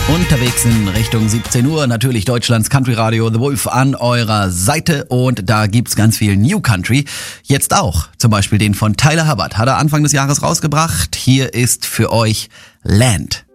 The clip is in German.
Unterwegs in Richtung 17 Uhr, natürlich Deutschlands Country Radio The Wolf an eurer Seite und da gibt's ganz viel New Country. Jetzt auch, zum Beispiel den von Tyler Hubbard, hat er Anfang des Jahres rausgebracht. Hier ist für euch Land.